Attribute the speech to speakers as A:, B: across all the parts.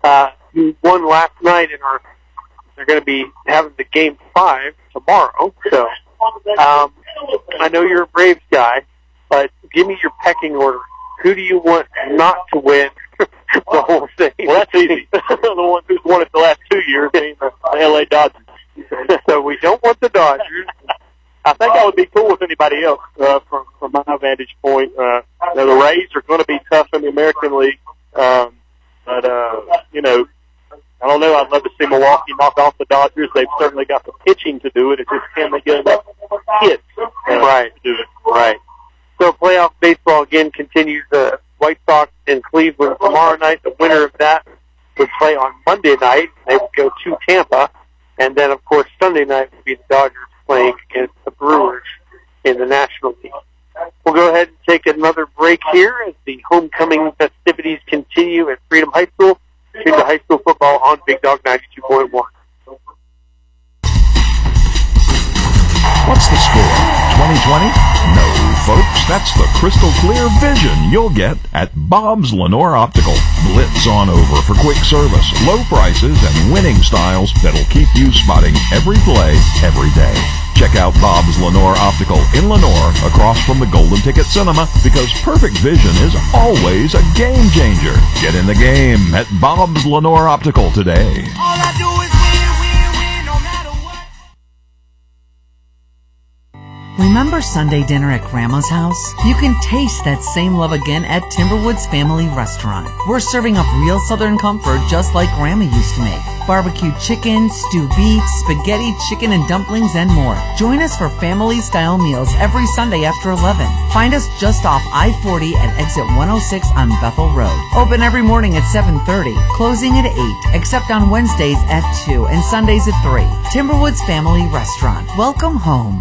A: who won last night they're going to be having the Game 5 tomorrow. So I know you're a Braves guy, but give me your pecking order. Who do you want not to win the whole thing?
B: Well, that's easy. The one who's won it the last 2 years, being the LA Dodgers.
A: So we don't want the Dodgers.
B: I think I would be cool with anybody else from my vantage point. The Rays are going to be tough in the American League, but I don't know. I'd love to see Milwaukee knock off the Dodgers. They've certainly got the pitching to do it. It's just can they get enough hits
A: right
B: to do it?
A: Right. So playoff baseball again continues. The White Sox in Cleveland tomorrow night. The winner of that would play on Monday night. They would go to Tampa. And then, of course, Sunday night would be the Dodgers playing against the Brewers in the National League. We'll go ahead and take another break here as the homecoming festivities continue at Freedom High School. Tune to high school football on Big Dog 92.1.
C: What's the score? 2020? No, folks. That's the crystal clear vision you'll get at Bob's Lenore Optical. Blitz on over for quick service, low prices, and winning styles that'll keep you spotting every play, every day. Check out Bob's Lenore Optical in Lenore, across from the Golden Ticket Cinema, because perfect vision is always a game changer. Get in the game at Bob's Lenore Optical today.
D: All I do is win, no matter what.
E: Remember Sunday dinner at Grandma's house? You can taste that same love again at Timberwoods Family Restaurant. We're serving up real Southern comfort just like Grandma used to make. Barbecue chicken, stew beef, spaghetti, chicken and dumplings, and more. Join us for family-style meals every Sunday after 11. Find us just off I-40 at exit 106 on Bethel Road. Open every morning at 7:30, closing at 8, except on Wednesdays at 2 and Sundays at 3. Timberwoods Family Restaurant. Welcome home.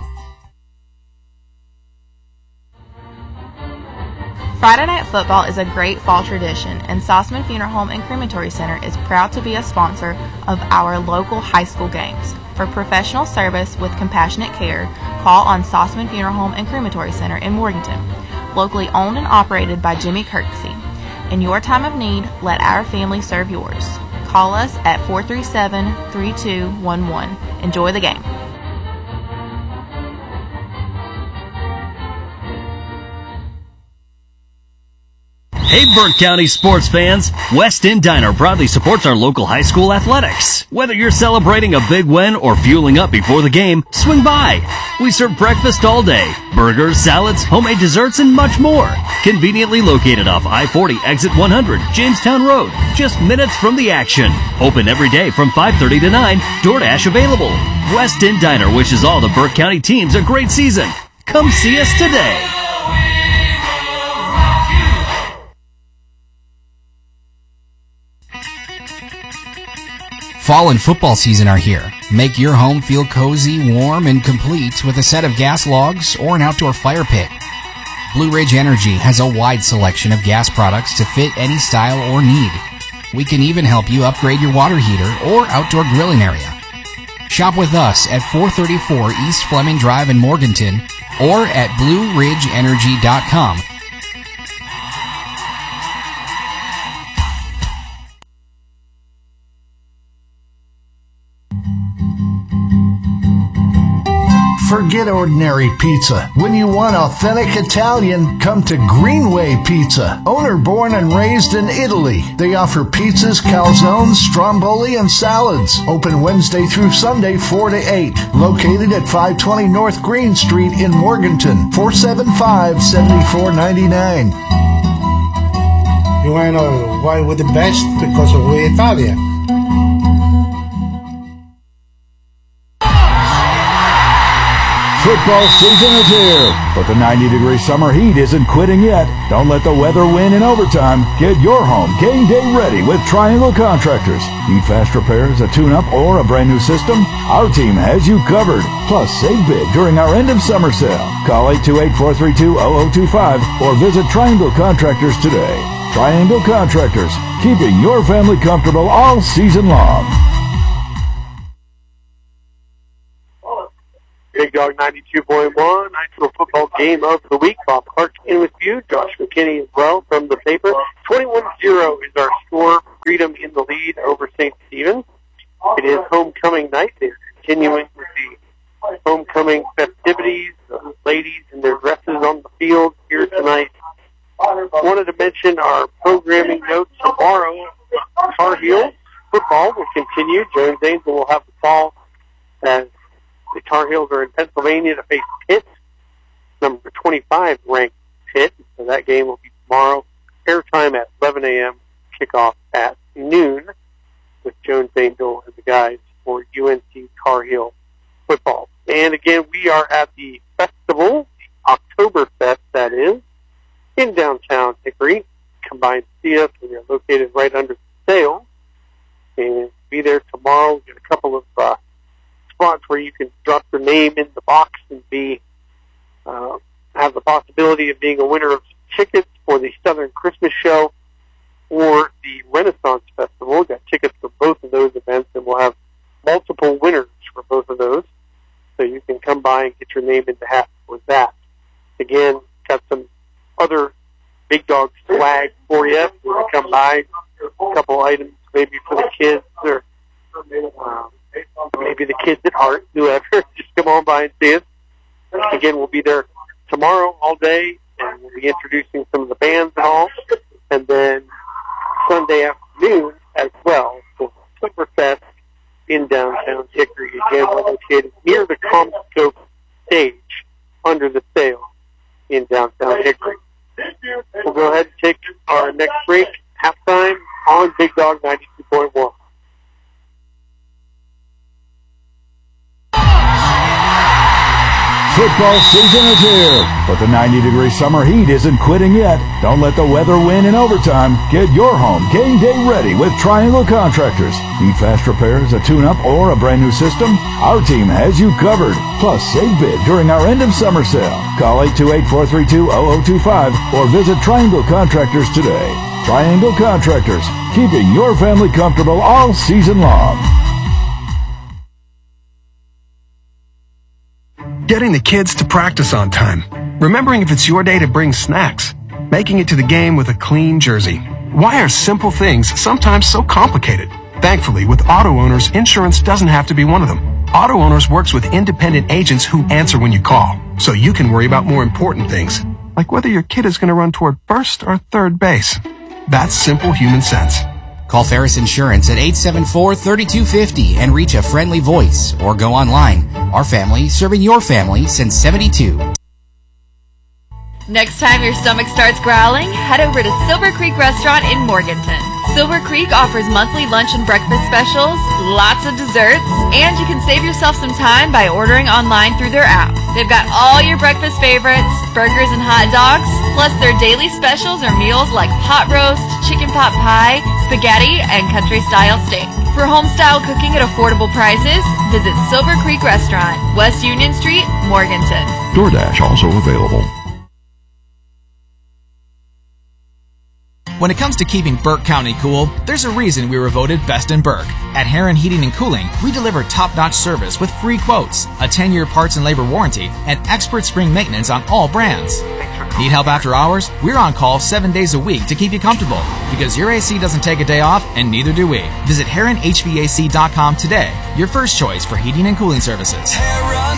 F: Friday Night Football is a great fall tradition, and Sossman Funeral Home and Crematory Center is proud to be a sponsor of our local high school games. For professional service with compassionate care, call on Sossman Funeral Home and Crematory Center in Morganton. Locally owned and operated by Jimmy Kirksey. In your time of need, let our family serve yours. Call us at 437-3211. Enjoy the game.
G: Hey Burke County sports fans, West End Diner proudly supports our local high school athletics. Whether you're celebrating a big win or fueling up before the game, swing by. We serve breakfast all day, burgers, salads, homemade desserts, and much more. Conveniently located off I-40 exit 100, Jamestown Road, just minutes from the action. Open every day from 5:30 to 9, DoorDash available. West End Diner wishes all the Burke County teams a great season. Come see us today.
H: Fall and football season are here. Make your home feel cozy, warm, and complete with a set of gas logs or an outdoor fire pit. Blue Ridge Energy has a wide selection of gas products to fit any style or need. We can even help you upgrade your water heater or outdoor grilling area. Shop with us at 434 East Fleming Drive in Morganton or at BlueRidgeEnergy.com.
I: Forget ordinary pizza. When you want authentic Italian, come to Greenway Pizza. Owner born and raised in Italy. They offer pizzas, calzones, stromboli, and salads. Open Wednesday through Sunday 4 to 8. Located at 520 North Green Street in Morganton. 475-7499.
J: You want to know why we're the best? Because we're Italian.
C: Football season is here, but the 90-degree summer heat isn't quitting yet. Don't let the weather win in overtime. Get your home game day ready with Triangle Contractors. Need fast repairs, a tune-up, or a brand new system? Our team has you covered. Plus, save big during our end of summer sale. Call 828-432-0025 or visit Triangle Contractors today. Triangle Contractors, keeping your family comfortable all season long.
A: Big Dog 92.1, high school football game of the week. Bob Clark in with you. Josh McKinney as well from the paper. 21-0 is our score Freedom in the lead over St. Stephen's. It is homecoming night. They're continuing with the homecoming festivities. The ladies in their dresses on the field here tonight. Wanted to mention our programming notes tomorrow. Tar Heels football will continue. Jones Angell will have the ball as the Tar Heels are in Pennsylvania to face Pitt, number 25 ranked Pitt. So that game will be tomorrow. Airtime at 11 a.m. Kickoff at noon with Jones Angell and the guys for UNC Tar Heel football. And again, we are at the festival, the Oktoberfest, that is, in downtown Hickory. Combined theater. We are located right under the sail. And be there tomorrow. We've got a couple of spots where you can drop your name in the box and be have the possibility of being a winner of tickets for the Southern Christmas Show or the Renaissance Festival. We've got tickets for both of those events, and we'll have multiple winners for both of those. So you can come by and get your name in the hat for that. Again, got some other Big Dog swag for you. When you come by, a couple items maybe for the kids or maybe the kids at heart, whoever. Just come on by and see us. Again, we'll be there tomorrow all day, and we'll be introducing some of the bands and all. And then Sunday afternoon as well for Oktoberfest in downtown Hickory. Again, we're located near the CommScope stage under the sail in downtown Hickory. We'll go ahead and take our next break, halftime, on Big Dog 92.1.
C: Football season is here, but the 90-degree summer heat isn't quitting yet. Don't let the weather win in overtime. Get your home game day ready with Triangle Contractors. Need fast repairs, a tune-up, or a brand new system? Our team has you covered. Plus, save big during our end of summer sale. Call 828-432-0025 or visit Triangle Contractors today. Triangle Contractors, keeping your family comfortable all season long.
K: Getting the kids to practice on time. Remembering if it's your day to bring snacks. Making it to the game with a clean jersey. Why are simple things sometimes so complicated? Thankfully, with Auto Owners, insurance doesn't have to be one of them. Auto Owners works with independent agents who answer when you call, so you can worry about more important things, like whether your kid is going to run toward first or third base. That's simple human sense.
H: Call Ferris Insurance at 874-3250 and reach a friendly voice, or go online. Our family, serving your family since 72.
L: Next time your stomach starts growling, head over to Silver Creek Restaurant in Morganton. Silver Creek offers monthly lunch and breakfast specials, lots of desserts, and you can save yourself some time by ordering online through their app. They've got all your breakfast favorites, burgers and hot dogs, plus their daily specials are meals like pot roast, chicken pot pie, spaghetti, and country-style steak. For home-style cooking at affordable prices, visit Silver Creek Restaurant, West Union Street, Morganton.
C: DoorDash also available.
M: When it comes to keeping Burke County cool, there's a reason we were voted best in Burke. At Heron Heating and Cooling, we deliver top-notch service with free quotes, a 10-year parts and labor warranty, and expert spring maintenance on all brands. Need help after hours? We're on call 7 days a week to keep you comfortable, because your AC doesn't take a day off, and neither do we. Visit HeronHVAC.com today, your first choice for heating and cooling services.